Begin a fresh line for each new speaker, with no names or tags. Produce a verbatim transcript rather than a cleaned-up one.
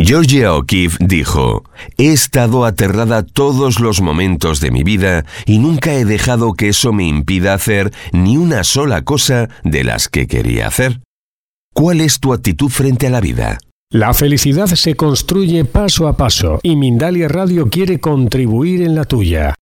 Georgia O'Keeffe dijo: «He estado aterrada todos los momentos de mi vida y nunca he dejado que eso me impida hacer ni una sola cosa de las que quería hacer». ¿Cuál es tu actitud frente a la vida?
La felicidad se construye paso a paso y Mindalia Radio quiere contribuir en la tuya.